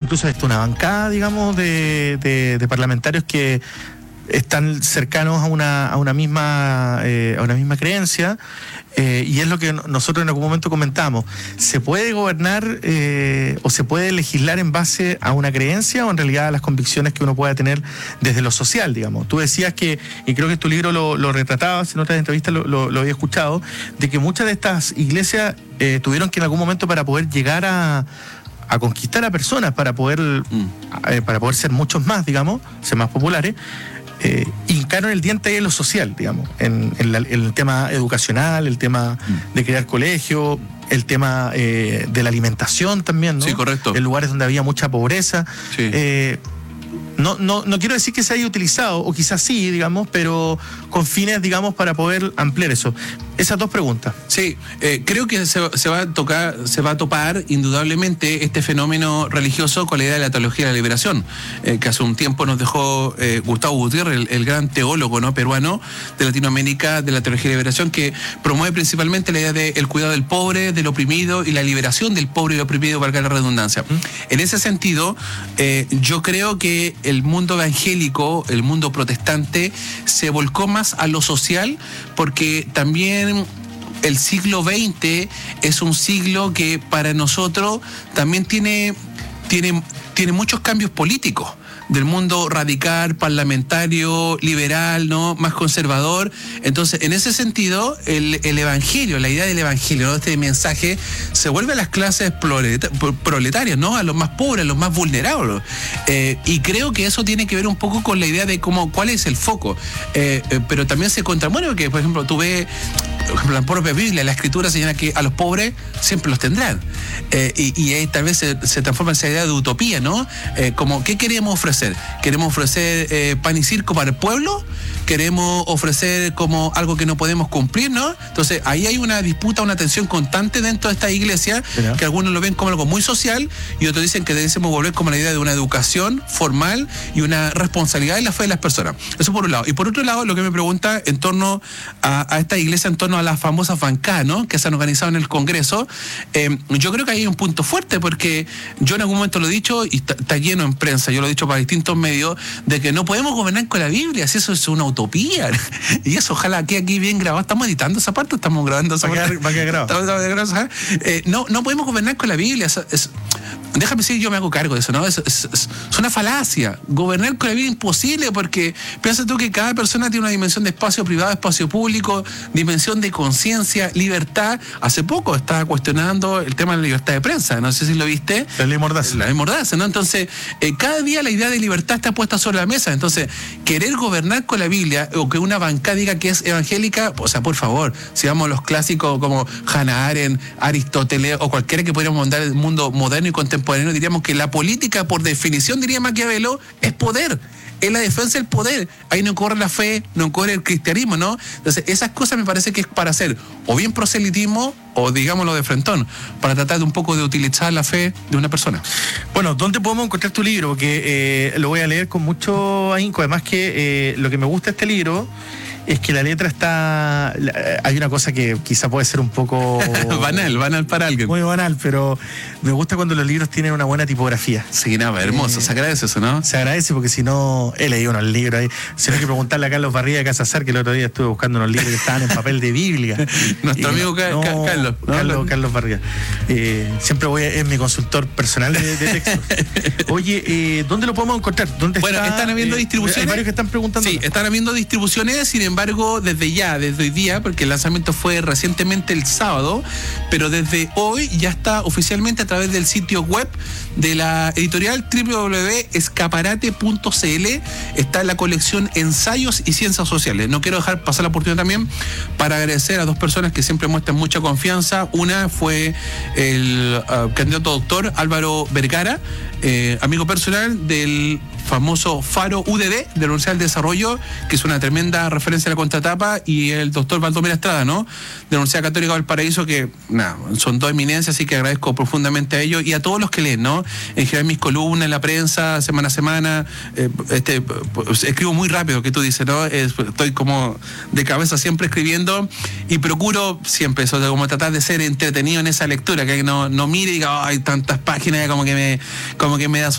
incluso hay una bancada, digamos, de parlamentarios que están cercanos a una misma creencia, y es lo que nosotros en algún momento comentamos. ¿Se puede gobernar o se puede legislar en base a una creencia o en realidad a las convicciones que uno pueda tener desde lo social, digamos? Tú decías que, y creo que en tu libro lo retratabas, en otras entrevistas lo había escuchado, de que muchas de estas iglesias tuvieron que en algún momento, para poder llegar a conquistar a personas, para poder ser muchos más, digamos, ser más populares, hincaron el diente ahí en lo social, digamos, en el tema educacional, el tema de crear colegios, el tema de la alimentación también, ¿no? Sí, correcto. En lugares donde había mucha pobreza. Sí. No quiero decir que se haya utilizado, o quizás sí, digamos, pero con fines, digamos, para poder ampliar eso. Esas dos preguntas. Sí, creo que se va a topar indudablemente este fenómeno religioso con la idea de la teología de la liberación, que hace un tiempo nos dejó Gustavo Gutiérrez, el gran teólogo, ¿no?, peruano de Latinoamérica, de la teología de la liberación, que promueve principalmente la idea del cuidado del pobre, del oprimido y la liberación del pobre y el oprimido, valga la redundancia. En ese sentido, yo creo que el mundo evangélico, el mundo protestante, se volcó más a lo social, porque también el siglo XX es un siglo que para nosotros también tiene muchos cambios políticos, del mundo radical, parlamentario, liberal, ¿no?, más conservador. Entonces, en ese sentido, el evangelio, la idea del evangelio, ¿no?, este mensaje, se vuelve a las clases proletarias, ¿no?, a los más pobres, a los más vulnerables. Y creo que eso tiene que ver un poco con la idea de cuál es el foco. Pero también se contrapone, porque, por ejemplo, tú ves, por ejemplo, la propia Biblia, la Escritura señala que a los pobres siempre los tendrán. Y ahí tal vez se transforma en esa idea de utopía, ¿no? Como, ¿qué queremos ofrecer? ¿Queremos ofrecer pan y circo para el pueblo? ¿Queremos ofrecer como algo que no podemos cumplir, no? Entonces, ahí hay una disputa, una tensión constante dentro de esta iglesia, que algunos lo ven como algo muy social y otros dicen que debemos volver como la idea de una educación formal y una responsabilidad en la fe de las personas. Eso por un lado. Y por otro lado, lo que me pregunta en torno a esta iglesia, en torno a las famosas bancadas, ¿no?, que se han organizado en el Congreso, yo creo que hay un punto fuerte, porque yo en algún momento lo he dicho, y está lleno en prensa, yo lo he dicho para distintos medios, de que no podemos gobernar con la Biblia, si eso es una utopía. Y eso ojalá quede aquí bien grabado. ¿Estamos editando esa parte? ¿Estamos grabando esa parte? Va a quedar grabado. No podemos gobernar con la Biblia. Déjame decir, yo me hago cargo de eso, ¿no? Es una falacia. Gobernar con la Biblia es imposible, porque piensa tú que cada persona tiene una dimensión de espacio privado, espacio público, dimensión de conciencia, libertad. Hace poco estaba cuestionando el tema de la libertad de prensa, no sé si lo viste. La ley Mordaza. La ley Mordaza, ¿no? Entonces, cada día la idea de libertad está puesta sobre la mesa. Entonces, querer gobernar con la Biblia, o que una bancada diga que es evangélica, o sea, por favor, si vamos a los clásicos como Hannah Arendt, Aristóteles o cualquiera que pudiéramos mandar el mundo moderno y contemporáneo, diríamos que la política, por definición, diría Maquiavelo, es poder. Es la defensa del poder. Ahí no corre la fe, no corre el cristianismo, ¿no? Entonces, esas cosas me parece que es para hacer o bien proselitismo o, digámoslo, de frentón, para tratar de un poco de utilizar la fe de una persona. Bueno, ¿dónde podemos encontrar tu libro? Porque lo voy a leer con mucho ahínco. Además que lo que me gusta de este libro es que la letra está... Hay una cosa que quizá puede ser un poco... banal para alguien. Muy banal, pero me gusta cuando los libros tienen una buena tipografía. Sí, nada, hermoso. Se agradece eso, ¿no? Se agradece, porque si no... He leído unos libros ahí. Si no, hay que preguntarle a Carlos Barría de Casa Azar, que el otro día estuve buscando unos libros que estaban en papel de Biblia. Nuestro amigo Carlos. Carlos Barría. Siempre es mi consultor personal de textos. Oye, ¿dónde lo podemos encontrar? Están habiendo distribuciones. Hay varios que están preguntando. Sí, están habiendo distribuciones, sin embargo, desde hoy día, porque el lanzamiento fue recientemente el sábado, pero desde hoy ya está oficialmente a través del sitio web de la editorial www.escaparate.cl. está la colección Ensayos y Ciencias Sociales. No quiero dejar pasar la oportunidad también para agradecer a dos personas que siempre muestran mucha confianza. Una fue el candidato doctor Álvaro Vergara, amigo personal del famoso Faro UDD de la Universidad del Desarrollo, que es una tremenda referencia a la contratapa, y el doctor Valdomiro Estrada, ¿no?, de la Universidad Católica del Paraíso, que son dos eminencias, así que agradezco profundamente a ellos y a todos los que leen, ¿no? En general, mis columnas en la prensa, semana a semana, escribo muy rápido, que tú dices, ¿no? Estoy como de cabeza siempre escribiendo, y procuro siempre eso, de como tratar de ser entretenido en esa lectura, que no mire y diga, hay tantas páginas, como que me da